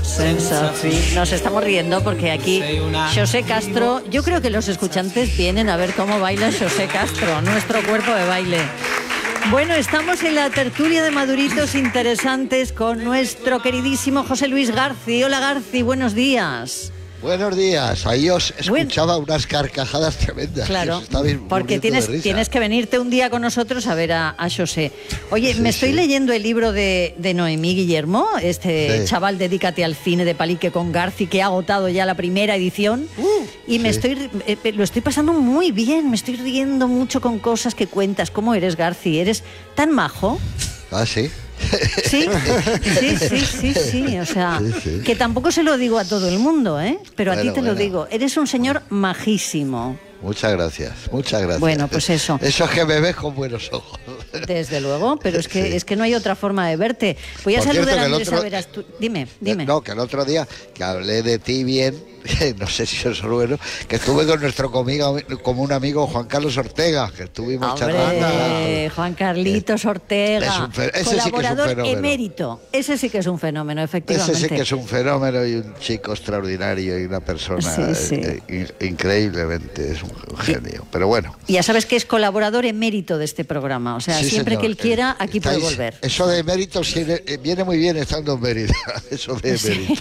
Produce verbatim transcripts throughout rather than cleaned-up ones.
senza fin. Nos estamos riendo porque aquí José Castro, yo creo que los escuchantes vienen a ver cómo baila José Castro, nuestro cuerpo de baile. Bueno, estamos en la tertulia de maduritos interesantes con nuestro queridísimo José Luis Garci. Hola Garci, buenos días. Buenos días, ahí os escuchaba bueno, unas carcajadas tremendas. Claro, porque tienes, tienes que venirte un día con nosotros a ver a, a José. Oye, sí, me estoy sí. leyendo el libro de, de Noemí Guillermo, este sí. chaval Dedícate al cine de Palique con Garci, que ha agotado ya la primera edición. Uh, y me sí. estoy eh, lo estoy pasando muy bien, me estoy riendo mucho con cosas que cuentas. ¿Cómo eres, Garci? ¿Eres tan majo? Ah, sí. Sí, sí, sí, sí, sí, o sea, sí, sí. que tampoco se lo digo a todo el mundo, ¿eh? Pero bueno, a ti te bueno. lo digo, eres un señor majísimo. Muchas gracias, muchas gracias. Bueno, pues eso. Eso es que me ves con buenos ojos. Desde luego, pero es que sí. es que no hay otra forma de verte. Voy a Por saludar cierto, a Andrés otro... Verastú. Dime, dime. No, que el otro día que hablé de ti bien, no sé si eso es bueno, que estuve con nuestro comigo, como un amigo Juan Carlos Ortega, que estuvimos Hombre, charlando. Juan Carlitos Ortega, es un fe... ese colaborador sí que es un emérito. Ese sí que es un fenómeno, efectivamente. Ese sí que es un fenómeno y un chico extraordinario y una persona sí, sí. Eh, increíblemente, es un genio. Pero bueno. Y ya sabes que es colaborador emérito de este programa, o sea, sí, siempre señor. que él quiera, eh, aquí estáis, puede volver. Eso de emérito viene muy bien estando en Mérida, eso de emérito.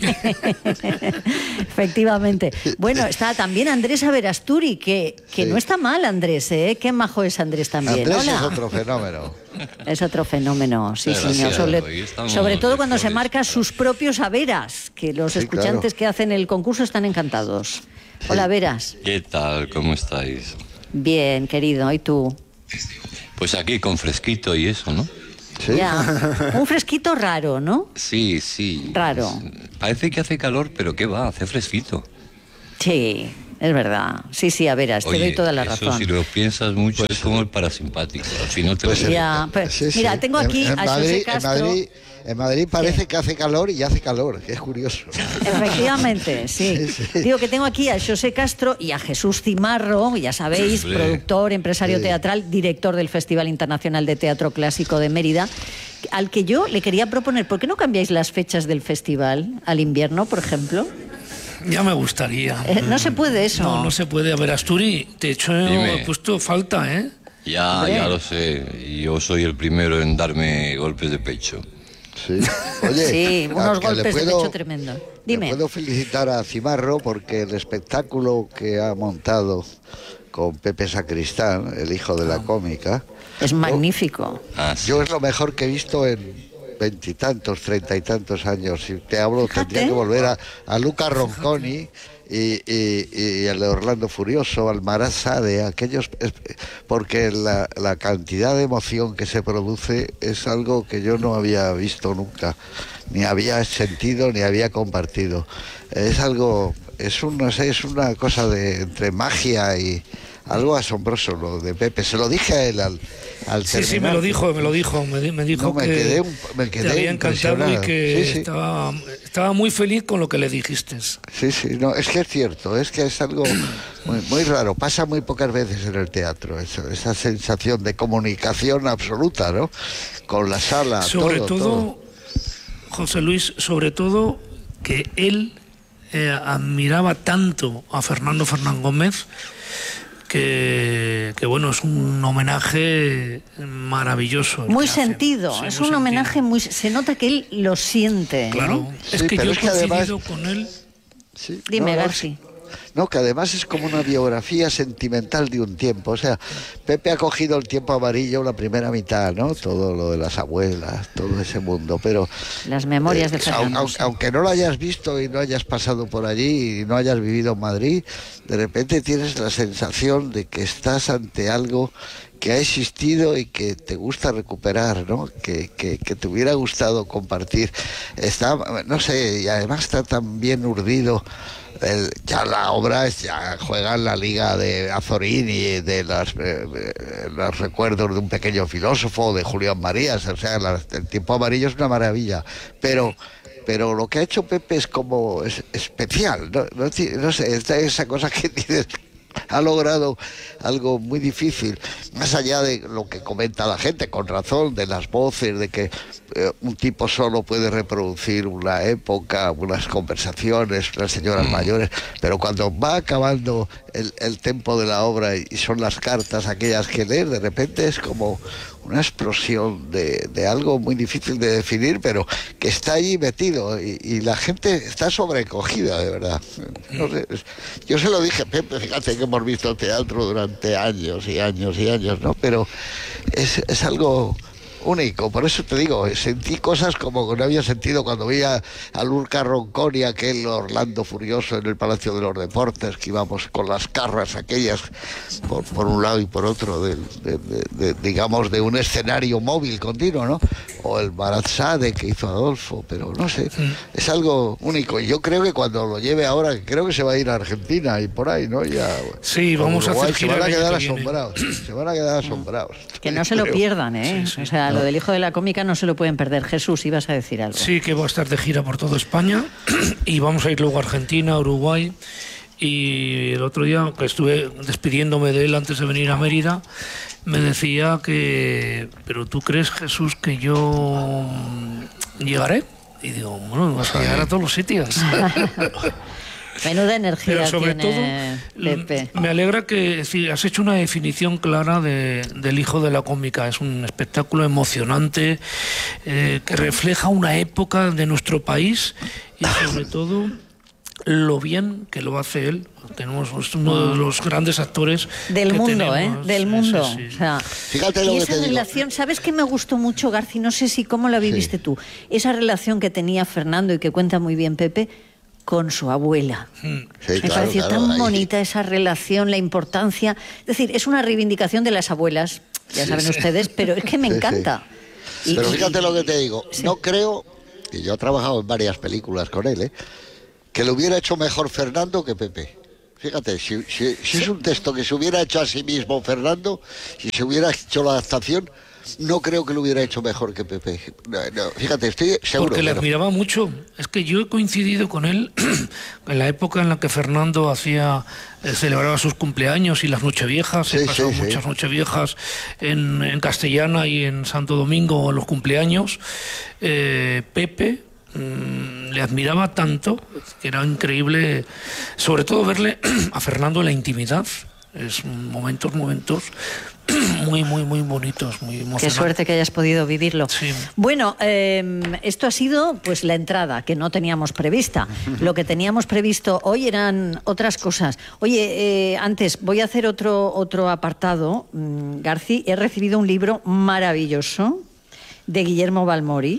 Sí. Efectivamente. Bueno, está también Andrés Averasturi, que, que sí. no está mal, Andrés, ¿eh? Qué majo es Andrés también. Andrés Hola. es otro fenómeno. Es otro fenómeno, sí, Gracias, señor. Sobre, sobre todo cuando se marca sus propios Averas, que los sí, escuchantes claro. que hacen el concurso están encantados. Sí. Hola, Veras. ¿Qué tal? ¿Cómo estáis? Bien, querido. ¿Y tú? Pues aquí con fresquito y eso, ¿no? ¿Sí? Ya. Un fresquito raro, ¿no? Sí, sí. Raro. Es, parece que hace calor, pero ¿qué va? Hace fresquito. Sí, es verdad. Sí, sí, a veras, Oye, te doy toda la eso, razón. Si lo piensas mucho, pues, es como el parasimpático. Al final te pues lo ya, pues, sí, sí. Mira, tengo aquí en, en a Madrid, José Castro. En Madrid, en Madrid parece sí. que hace calor y hace calor, que es curioso. Efectivamente, sí. sí, sí. Digo que tengo aquí a José Castro y a Jesús Cimarro, ya sabéis, sí. productor, empresario sí. teatral, director del Festival Internacional de Teatro Clásico de Mérida, al que yo le quería proponer, ¿por qué no cambiáis las fechas del festival al invierno, por ejemplo? Ya me gustaría. Eh, no se puede eso. No, no se puede. A ver, Asturi, te he hecho he puesto falta, ¿eh? Ya, Hombre. ya lo sé. Yo soy el primero en darme golpes de pecho. Sí. Oye, sí, unos golpes puedo, de pecho tremendos. Dime. Le puedo felicitar a Cimarro porque el espectáculo que ha montado con Pepe Sacristán, el hijo de la cómica, es magnífico. Yo, ah, sí. yo es lo mejor que he visto en veintitantos, treinta y tantos años. Si te hablo, Fíjate. tendría que volver a, a Luca Ronconi y, y, y al de Orlando Furioso, al Marazza, de aquellos, porque la, la cantidad de emoción que se produce es algo que yo no había visto nunca, ni había sentido, ni había compartido. Es algo, es un, no sé, es una cosa de entre magia y algo asombroso lo de Pepe. Se lo dije a él al, al sí, terminar. Sí, me lo dijo, me lo dijo, me, me dijo no, me que quedé un, me quedé te había encantado y que sí, sí. Estaba, estaba muy feliz con lo que le dijiste. Sí, sí, no, es que es cierto, es que es algo muy, muy raro, pasa muy pocas veces en el teatro, eso, esa sensación de comunicación absoluta, ¿no? Con la sala, sobre todo, todo, todo. José Luis, sobre todo que él eh, admiraba tanto a Fernando Fernán Gómez, Que, que bueno, es un homenaje maravilloso. Muy sentido, sí, es muy un sentido. homenaje muy... Se nota que él lo siente. Claro, ¿no? es sí, que yo he es que coincidido además... con él. Sí, Dime, no, Garci. No, que además es como una biografía sentimental de un tiempo. O sea, Pepe ha cogido el tiempo amarillo, la primera mitad, ¿no? Todo lo de las abuelas, todo ese mundo, pero... Las memorias eh, de Fernando. Aunque, aunque no lo hayas visto y no hayas pasado por allí y no hayas vivido en Madrid, de repente tienes la sensación de que estás ante algo que ha existido y que te gusta recuperar, ¿no? Que, que, que te hubiera gustado compartir. Está, no sé, y además está tan bien urdido. El, ya la obra es, ya juega en la liga de Azorín y de las, eh, los recuerdos de un pequeño filósofo, de Julián Marías, o sea, la, el tiempo amarillo es una maravilla, pero pero lo que ha hecho Pepe es como es especial, no, no, no sé, esta, esa cosa que tienes ha logrado algo muy difícil, más allá de lo que comenta la gente, con razón, de las voces, de que eh, un tipo solo puede reproducir una época, unas conversaciones, unas señoras mayores, pero cuando va acabando el, el tempo de la obra y son las cartas aquellas que lees, de repente es como una explosión de, de algo muy difícil de definir, pero que está ahí metido y, y la gente está sobrecogida, de verdad. No sé, yo se lo dije, Pepe, fíjate que hemos visto teatro durante años y años y años, ¿no? Pero es, es algo único, por eso te digo, sentí cosas como que no había sentido cuando veía a Lurca Ronconi, aquel Orlando Furioso en el Palacio de los Deportes, que íbamos con las carras aquellas por, por un lado y por otro, de, de, de, de, digamos, de un escenario móvil continuo, ¿no? O el Barazade que hizo Adolfo, pero no sé, es algo único. Y yo creo que cuando lo lleve ahora, creo que se va a ir a Argentina y por ahí, ¿no? Ya, sí, vamos Uruguay, a hacer se van a quedar asombrados, se van a quedar asombrados. Que no se lo pierdan, ¿eh? Sí, sí. O sea, lo del hijo de la cómica no se lo pueden perder. Jesús, ibas a decir algo. Sí, que va a estar de gira por toda España y vamos a ir luego a Argentina, Uruguay. Y el otro día que estuve despidiéndome de él antes de venir a Mérida, me decía que, pero ¿tú crees, Jesús, que yo llegaré? Y digo, bueno, vas a llegar a todos los sitios. Menuda energía. Pero sobre tiene todo, Pepe. Me alegra que sí, has hecho una definición clara de, del hijo de la cómica. Es un espectáculo emocionante eh, que refleja una época de nuestro país y sobre todo lo bien que lo hace él. Tenemos es uno de los grandes actores del que mundo, tenemos. ¿eh? Del mundo. Sí, sí, sí. O sea, fíjate lo y que esa te relación, digo. ¿sabes qué me gustó mucho, Garci? No sé si cómo la viviste Sí. tú. Esa relación que tenía Fernando y que cuenta muy bien Pepe con su abuela. Sí, Me claro, pareció claro, tan ahí. bonita esa relación, la importancia. Es decir, es una reivindicación de las abuelas, ya Sí, saben sí. ustedes, pero es que me Sí, encanta. sí. Y- Pero fíjate y- lo que te digo, sí. no creo, y yo he trabajado en varias películas con él, ¿eh? que lo hubiera hecho mejor Fernando que Pepe. Fíjate, si, si, si es un texto que se hubiera hecho a sí mismo Fernando, si se hubiera hecho la adaptación, no creo que lo hubiera hecho mejor que Pepe. No, no, fíjate, estoy seguro. Porque le pero- admiraba mucho. Es que yo he coincidido con él en la época en la que Fernando hacía eh, celebraba sus cumpleaños y las nocheviejas. Sí, He pasado sí, sí. muchas nocheviejas en, en Castellana y en Santo Domingo en los cumpleaños. Eh, Pepe mm, le admiraba tanto que era increíble, sobre todo verle a Fernando en la intimidad. Es momentos, momentos muy, muy, muy bonitos, muy emocionantes. Qué suerte que hayas podido vivirlo. Sí. Bueno, eh, esto ha sido pues la entrada que no teníamos prevista. Lo que teníamos previsto hoy eran otras cosas. Oye, eh, antes voy a hacer otro, otro apartado. Mm, Garci, he recibido un libro maravilloso de Guillermo Balmori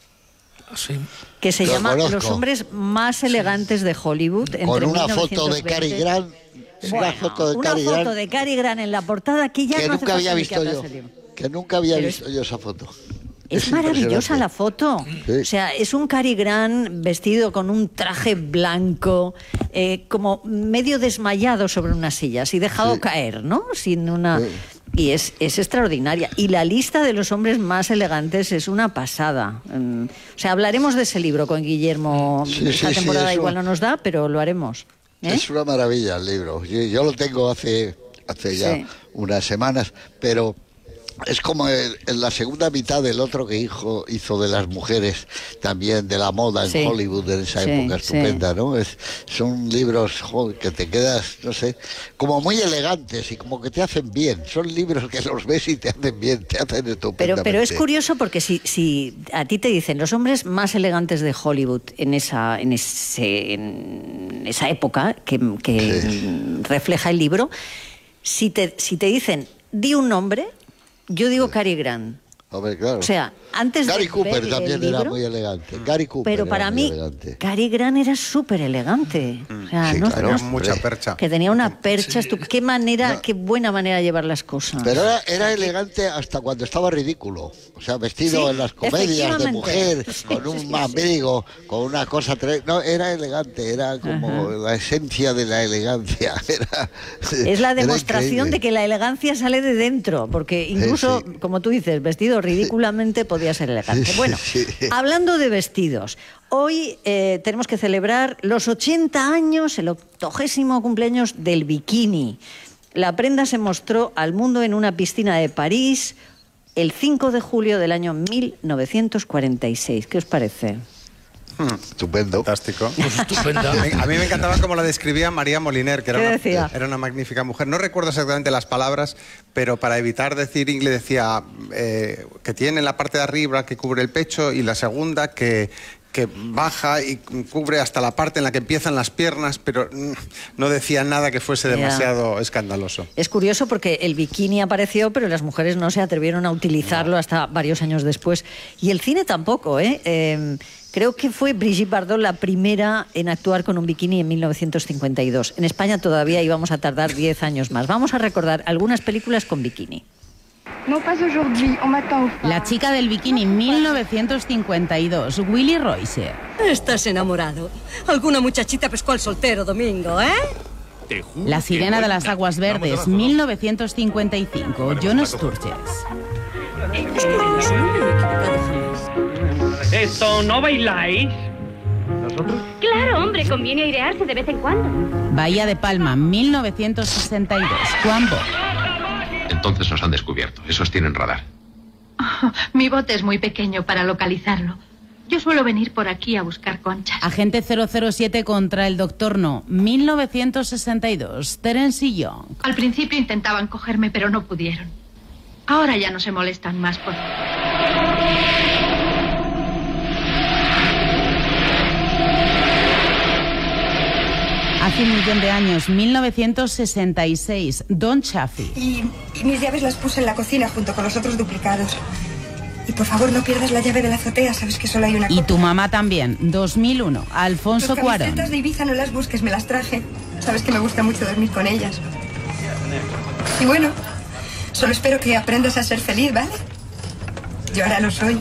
Sí. que se Lo llama conozco. Los hombres más elegantes de Hollywood. Con entre una mil foto de novecientos veinte. Cary Grant, Bueno, una foto de una Cary foto Grant de Cary Grant en la portada que ya que no hace nunca falta había ni que visto abras yo, el libro. que nunca había Pero visto yo esa foto. Es maravillosa impresionante. la foto. Sí. O sea, es un Cary Grant vestido con un traje blanco, eh, como medio desmayado sobre unas sillas y dejado Sí. caer, ¿no? Sin una... Sí. Y es, es extraordinaria. Y la lista de los hombres más elegantes es una pasada. Mm, O sea, hablaremos de ese libro con Guillermo. Sí, Esta sí, sí, temporada eso- igual no nos da, pero lo haremos. ¿eh? Es una maravilla el libro. Yo, yo lo tengo hace, hace ya Sí. unas semanas, pero es como el- en la segunda mitad del otro que hizo, hizo de las mujeres, también de la moda en Sí. Hollywood en esa Sí, época sí. estupenda, ¿no? Es, son libros joder, que te quedas, no sé, como muy elegantes y como que te hacen bien. Son libros que los ves y te hacen bien, te hacen Pero, estupendamente. pero es curioso porque si, si a ti te dicen los hombres más elegantes de Hollywood en esa, en ese, en esa época que, que Sí. refleja el libro, si te, si te dicen di un nombre, yo digo Cary Grant. Hombre, claro. O sea, antes Gary de Cooper ver también el era libro, muy elegante. Gary Cooper pero era para muy mí elegante. Cary Grant era súper elegante. O sea, Sí, no- claro. no- Tenía mucha percha. que tenía una percha estup- qué manera, No. qué buena manera de llevar las cosas. Pero era, era elegante hasta cuando estaba ridículo. O sea, vestido Sí, en las comedias de efectivamente. mujer, Sí, con sí, un sí, mambrigo, con una cosa... tre- No, era elegante, era como la esencia de la elegancia. Era, Es la era demostración increíble. de que la elegancia sale de dentro, porque incluso, sí. como tú dices, vestido ridículamente podía ser elegante. Bueno, hablando de vestidos, hoy eh, tenemos que celebrar los ochenta años, el octogésimo cumpleaños del bikini. La prenda se mostró al mundo en una piscina de París el cinco de julio del año mil novecientos cuarenta y seis. ¿Qué os parece? Hmm, estupendo. Fantástico. Pues estupenda. A mí me encantaba cómo la describía María Moliner, que era una, decía? era una magnífica mujer. No recuerdo exactamente las palabras, pero para evitar decir inglés decía eh, que tiene la parte de arriba que cubre el pecho y la segunda que... que baja y cubre hasta la parte en la que empiezan las piernas, pero no decía nada que fuese demasiado escandaloso. Es curioso porque el bikini apareció, pero las mujeres no se atrevieron a utilizarlo hasta varios años después. Y el cine tampoco, ¿eh? eh creo que fue Brigitte Bardot la primera en actuar con un bikini en mil novecientos cincuenta y dos. En España todavía íbamos a tardar diez años más. Vamos a recordar algunas películas con bikini. La chica del bikini, mil novecientos cincuenta y dos, Willy Royce. Estás enamorado. Alguna muchachita pescó al soltero domingo, ¿eh? La sirena de las aguas verdes, mil novecientos cincuenta y cinco, John Sturges. ¿Esto no bailáis? ¿Nosotros? Claro, hombre, conviene airearse de vez en cuando. Bahía de Palma, mil novecientos sesenta y dos, Juan Bosch. Entonces nos han descubierto. Esos tienen radar. Oh, mi bote es muy pequeño para localizarlo. Yo suelo venir por aquí a buscar conchas. Agente cero cero siete contra el Doctor No, mil novecientos sesenta y dos, Terence Young. Al principio intentaban cogerme, pero no pudieron. Ahora ya no se molestan más por... Hace un millón de años, mil novecientos sesenta y seis, Don Chaffee. Y, y mis llaves las puse en la cocina junto con los otros duplicados. Y por favor no pierdas la llave de la azotea, sabes que solo hay una. Y tu mamá también, dos mil uno, Alfonso Cuarón. Las camisetas de Ibiza no las busques, me las traje. Sabes que me gusta mucho dormir con ellas. Y bueno, solo espero que aprendas a ser feliz, ¿vale? Yo ahora lo soy.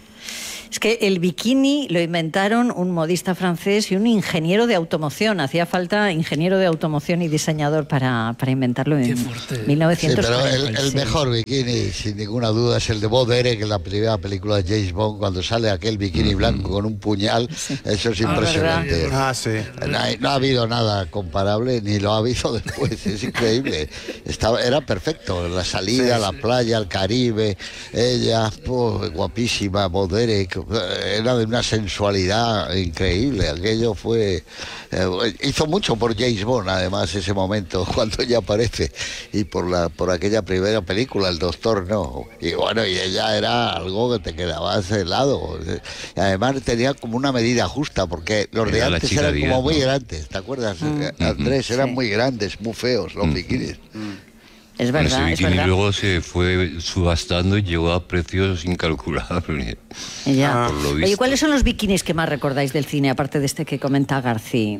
Es que el bikini lo inventaron un modista francés y un ingeniero de automoción. Hacía falta ingeniero de automoción y diseñador para, para inventarlo en mil novecientos cuarenta y seis. Sí, pero el, el mejor bikini, sin ninguna duda, es el de Bo Derek, en la primera película de James Bond, cuando sale aquel bikini blanco con un puñal. Sí. Eso es impresionante. Ah, sí. No, hay, no ha habido nada comparable, ni lo ha habido después. Es increíble. Estaba, era perfecto. La salida, sí, la playa, el Caribe, ella, pues, guapísima, Bo Derek. Era de una sensualidad increíble. Aquello fue... Eh, hizo mucho por James Bond, además, ese momento, cuando ella aparece. Y por la por aquella primera película, El Doctor No. Y bueno, y ella era algo que te quedabas helado. Y además tenía como una medida justa, porque los de antes eran como ¿no? muy grandes. ¿Te acuerdas, mm. Andrés? Eran sí. muy grandes, muy feos los mm. bikinis. Mm. Es verdad, ese bikini es verdad. Luego se fue subastando y llegó a precios incalculables. Ya. Por lo visto. Oye, ¿cuáles son los bikinis que más recordáis del cine, aparte de este que comenta García?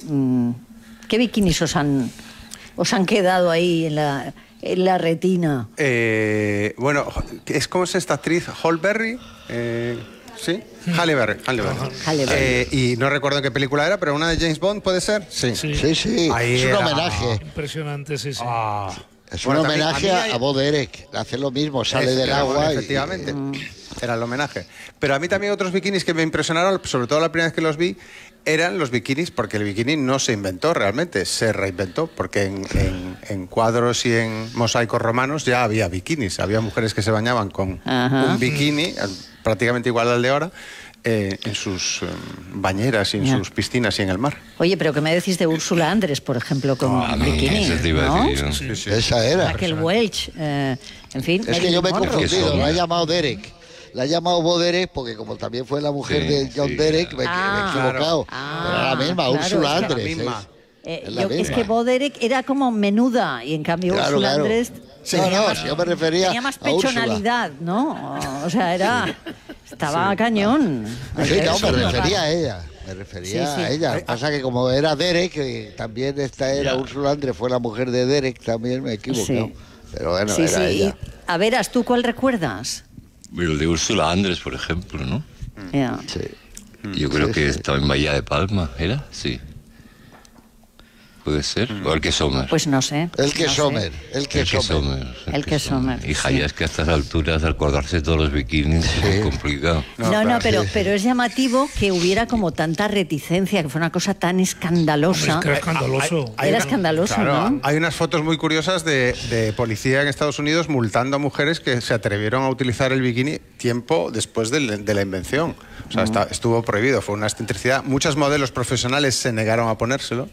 ¿Qué bikinis os han, os han quedado ahí en la, en la retina? Eh, bueno, ¿es cómo es esta actriz? ¿Holberry? Eh, ¿Sí? Halle Berry. Halle Berry. Halle Berry. Eh, y no recuerdo en qué película era, pero una de James Bond, ¿puede ser? Sí. Sí, sí. sí. Ahí es un era... homenaje. Impresionante, sí, sí. Ah. Es un bueno, homenaje a, mí, a, a Bo Derek, hace lo mismo, sale es, del agua. Bueno, efectivamente, y... era el homenaje. Pero a mí también otros bikinis que me impresionaron, sobre todo la primera vez que los vi, eran los bikinis, porque el bikini no se inventó realmente, se reinventó, porque en, en, en cuadros y en mosaicos romanos ya había bikinis, había mujeres que se bañaban con Ajá. un bikini, prácticamente igual al de ahora, Eh, en sus eh, bañeras y en yeah. sus piscinas y en el mar. Oye, pero ¿qué me decís de Úrsula Andrés, por ejemplo, con oh, bikini? ¿No? Sí, sí. Esa era. Raquel Welch, eh, en fin. Es que yo me he confundido, la ha llamado Derek. La ha llamado Bo Derek porque como también fue la mujer sí, de John sí, Derek, me, ah, me he equivocado. Claro. Ah, pero era la misma, claro, Úrsula es Andrés. La misma. Eh, es, yo, es que Bo Derek era como menuda y en cambio claro, Úrsula claro. Andrés sí, no, no, más, yo me refería tenía más pechonalidad, ¿no? O sea, era estaba sí. cañón. Sí, no, me refería a ella. Me refería sí, sí. a ella. Lo que pasa que como era Derek, que también esta era yeah. Úrsula Andrés, fue la mujer de Derek, también me he equivocado. Sí. Pero bueno, sí, era sí. ella. A veras, ¿tú cuál recuerdas? El de Úrsula Andrés, por ejemplo, ¿no? Yeah. Sí. Yo creo sí, que sí. estaba en Bahía de Palma, ¿era? Sí. puede ser, o el que Sommer. Pues no sé. El que no Sommer, sé. el que Sommer. El que Sommer. Hija, sí. ya es que a estas alturas acordarse de todos los bikinis sí. es complicado. No, no, no pero, pero es llamativo que hubiera como tanta reticencia, que fue una cosa tan escandalosa. Hombre, es que era escandaloso. Hay, hay, era una, escandaloso, claro, ¿no? Hay unas fotos muy curiosas de, de policía en Estados Unidos multando a mujeres que se atrevieron a utilizar el bikini tiempo después de, de la invención. O sea, uh-huh. está, estuvo prohibido, fue una excentricidad. Muchos modelos profesionales se negaron a ponérselo.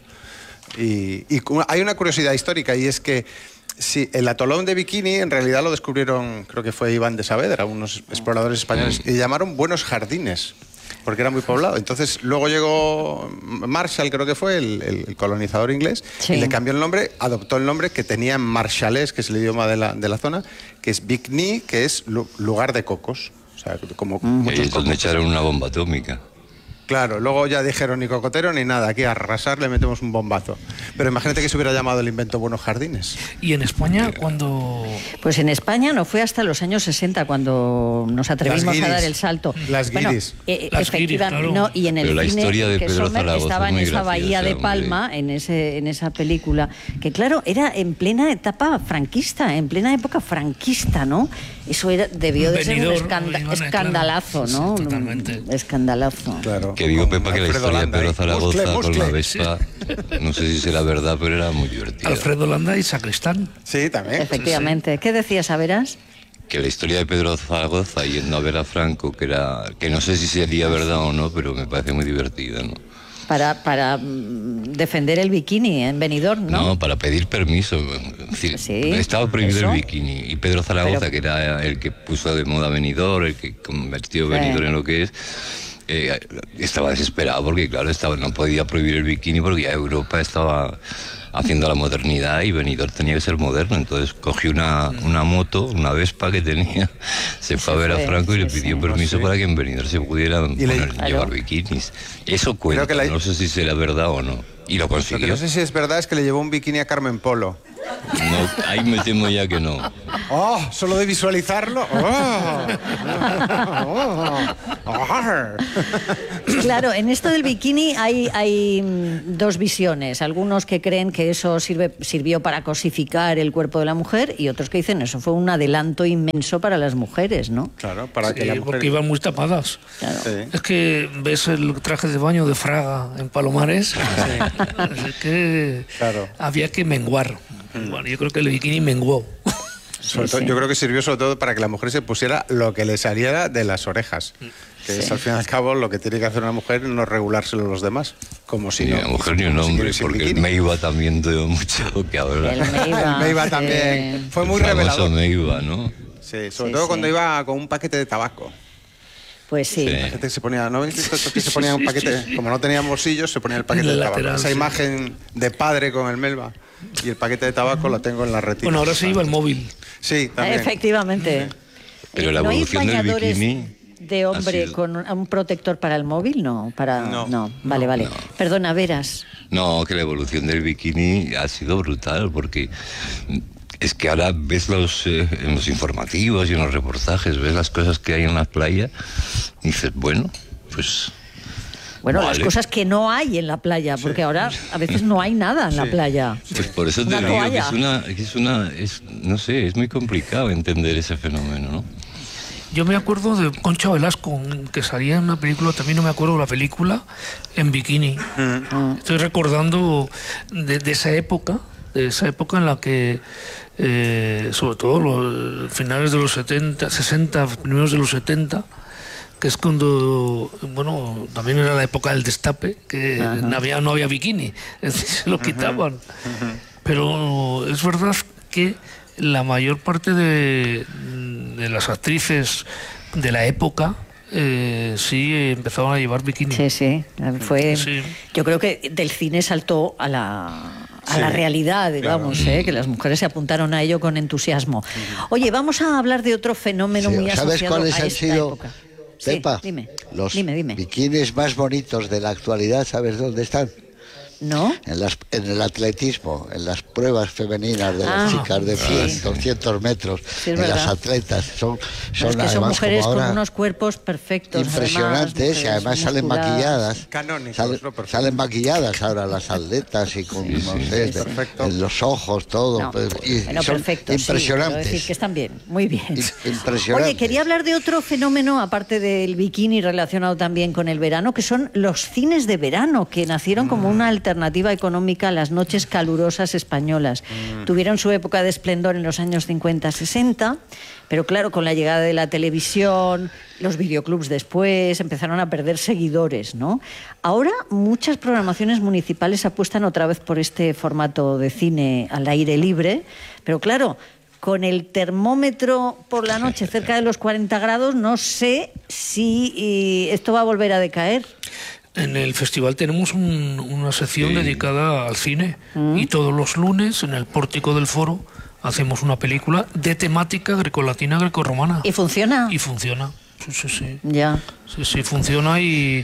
Y, y hay una curiosidad histórica, y es que sí, el atolón de Bikini en realidad lo descubrieron, creo que fue Iván de Saavedra, unos exploradores españoles, y llamaron Buenos Jardines, porque era muy poblado. Entonces luego llegó Marshall, creo que fue, el, el colonizador inglés, sí. y le cambió el nombre, adoptó el nombre que tenía en marshallés, que es el idioma de la, de la zona, que es Bikini, que es lugar de cocos. O sea, como mm. muchos y donde echaron una bomba atómica. Claro, luego ya dijeron ni cocotero ni nada, aquí a arrasar le metemos un bombazo. Pero imagínate que se hubiera llamado el invento Buenos Jardines. ¿Y en España cuando...? Pues en España no fue hasta los años sesenta cuando nos atrevimos a dar el salto. Las guiris. Bueno, eh, Las efectivamente, guiris, claro. no, y en el Pero la cine historia de que Pedro Sommer Zaragoza estaba en esa bahía de hombre. Palma, en, ese, en esa película, que claro, era en plena etapa franquista, en plena época franquista, ¿no? Eso era, debió de Benidorm, ser un escanda escandalazo, claro. ¿no? Sí, totalmente. Un escandalazo. Claro. Que digo, Pepa, que la historia de Pedro Zaragoza muscle, muscle. con la Vespa, sí. no sé si será verdad, pero era muy divertida. Alfredo Landa y Sacristán. Sí, también. Efectivamente. Sí, sí. ¿Qué decías, Averas? Que la historia de Pedro Zaragoza yendo a ver a Franco, que era que no sé si sería verdad o no, pero me parece muy divertida, ¿no? Para, para defender el bikini en Benidorm, ¿no? No, para pedir permiso. Es decir, sí, estaba prohibido eso. el bikini. Y Pedro Zaragoza, pero... que era el que puso de moda Benidorm, el que convirtió sí. Benidorm en lo que es, eh, estaba desesperado porque, claro, estaba, no podía prohibir el bikini porque ya Europa estaba haciendo la modernidad y Benidorm tenía que ser moderno. Entonces cogió una, una moto, una Vespa que tenía, se fue a ver a Franco y le pidió sí, permiso sí. para que en Benidorm se pudieran poner, claro. llevar bikinis. Eso cuenta, la... no sé si será verdad o no. Y lo consiguió. Lo que no sé si es verdad es que le llevó un bikini a Carmen Polo. No, ahí me temo ya que no. ¡Oh! ¿Solo de visualizarlo? ¡Oh! Claro, en esto del bikini hay, hay dos visiones. Algunos que creen que eso sirve, sirvió para cosificar el cuerpo de la mujer y otros que dicen eso fue un adelanto inmenso para las mujeres, ¿no? Claro, para sí, que la mujer... porque iban muy tapadas. Claro. Sí. Es que ves el traje de baño de Fraga en Palomares, sí. es que claro. había que menguar. Bueno, yo creo que el bikini menguó. Sobre sí, todo, sí. Yo creo que sirvió sobre todo para que la mujer se pusiera lo que le saliera de las orejas. Que sí. es al fin y al cabo lo que tiene que hacer una mujer, no regulárselo a los demás. Como si ni no, una mujer ni un hombre, si porque bikini. El Meiba también dio mucho que ahora. El Meiba, el Meiba sí. también. Fue muy el revelador. Meiba, ¿no? Sí, sobre sí, todo sí. cuando iba con un paquete de tabaco. Pues sí. sí. La gente se ponía, ¿no habéis visto esto que se ponía un paquete? Sí, sí. Como no tenía bolsillos, se ponía el paquete de tabaco. Esa sí. imagen de padre con el Melba y el paquete de tabaco la tengo en la retina. Bueno, ahora se iba el móvil. Sí, también. Efectivamente. Pero la evolución ¿No hay del bikini de hombre sido... con un protector para el móvil? No, para no, no. Vale, no, vale. No. Perdona, Veras. No, que la evolución del bikini ha sido brutal porque es que ahora ves los eh, en los informativos y en los reportajes, ves las cosas que hay en la playa y dices, bueno, pues Bueno, vale. las cosas que no hay en la playa, porque sí. ahora a veces no hay nada en sí. la playa. Pues por eso te una digo toalla. que es una, que es una, es, no sé, es muy complicado entender ese fenómeno, ¿no? Yo me acuerdo de Concha Velasco, que salía en una película, también no me acuerdo de la película, en bikini. Mm. Estoy recordando de, de esa época, de esa época en la que, eh, sobre todo los finales de los setenta, sesenta, primeros de los setenta, que es cuando, bueno, también era la época del destape, que no había, no había bikini, es decir, se lo quitaban. Uh-huh. Pero es verdad que la mayor parte de, de las actrices de la época eh, sí empezaban a llevar bikini. Sí, sí, fue, sí. Yo creo que del cine saltó a la... a sí. la realidad, digamos, claro. ¿eh? Que las mujeres se apuntaron a ello con entusiasmo. Oye, vamos a hablar de otro fenómeno sí, muy asociado a esta sido... época. Pepa, sí, dime, los dime, dime. bikinis más bonitos de la actualidad, ¿sabes dónde están? ¿No? En, las, en el atletismo, en las pruebas femeninas de las ah, chicas de cien, sí. doscientos metros, sí, en las atletas, son, son, es que además, son mujeres como ahora, con unos cuerpos perfectos. impresionantes, además, y además salen maquilladas. Canónicos, salen, no, salen maquilladas ahora las atletas y con, sí, no sí, sé, sí, sí. En los ojos, todo. No, pues, y, bueno, y son perfecto, impresionantes. Sí, decir que están bien, muy bien. Impresionantes. Oye, quería hablar de otro fenómeno, aparte del bikini, relacionado también con el verano, que son los cines de verano, que nacieron mm. como una alternativa económica a las noches calurosas españolas. Mm. Tuvieron su época de esplendor en los años cincuenta sesenta, pero claro, con la llegada de la televisión, los videoclubs después, empezaron a perder seguidores, ¿no? Ahora muchas programaciones municipales apuestan otra vez por este formato de cine al aire libre, pero claro, con el termómetro por la noche cerca de los cuarenta grados, no sé si esto va a volver a decaer. En el festival tenemos un, una sección sí. dedicada al cine mm. y todos los lunes en el pórtico del foro hacemos una película de temática grecolatina, grecorromana. ¿Y funciona? Y funciona, sí, sí, sí. Ya. Sí, sí, funciona y,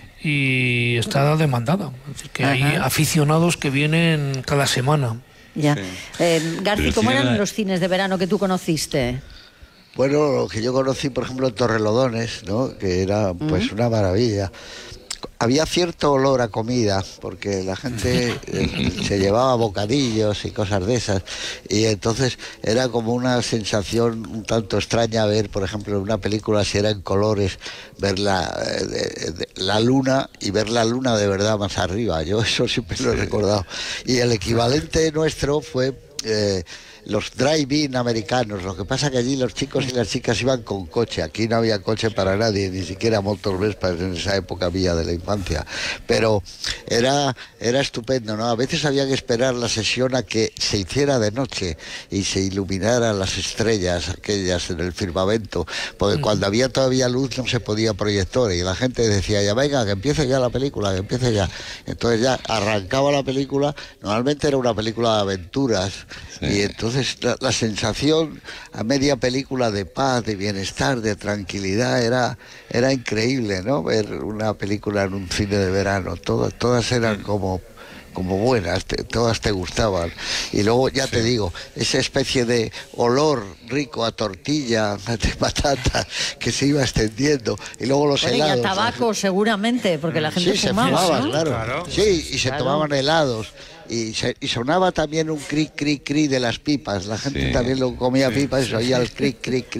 y está demandada. Es decir, que Ajá. hay aficionados que vienen cada semana. Ya. Sí. Eh, Garci, ¿cómo eran los cines de verano que tú conociste? Bueno, lo que yo conocí, por ejemplo, en Torrelodones, ¿no? Que era pues mm. una maravilla. Había cierto olor a comida, porque la gente eh, se llevaba bocadillos y cosas de esas, y entonces era como una sensación un tanto extraña ver, por ejemplo, en una película, si era en colores, ver la, eh, de, de, la luna y ver la luna de verdad más arriba. Yo eso siempre lo he recordado. Y el equivalente nuestro fue... Eh, los drive-in americanos. Lo que pasa que allí los chicos y las chicas iban con coche. Aquí no había coche para nadie, ni siquiera motorvespas en esa época mía de la infancia. Pero era, era estupendo, ¿no? A veces había que esperar la sesión a que se hiciera de noche y se iluminaran las estrellas aquellas en el firmamento, porque cuando había todavía luz no se podía proyectar y la gente decía, ya venga, que empiece ya la película, que empiece ya. Entonces ya arrancaba la película. Normalmente era una película de aventuras, sí. Y entonces La, la sensación a media película de paz, de bienestar, de tranquilidad era, era increíble, ¿no? Ver una película en un cine de verano, todas, todas eran como, como buenas, te, todas te gustaban. Y luego, ya sí. te digo, esa especie de olor rico a tortilla, de patata, que se iba extendiendo. Y luego los bueno, helados. Y a tabaco, seguramente, porque la gente sí, fumaba, se fumaba, ¿no? claro. claro. Sí, y se claro. tomaban helados. Y, se, y sonaba también un cri, cri, cri de las pipas. La gente sí, también lo comía sí, pipas y se oía el cri, cri, cri.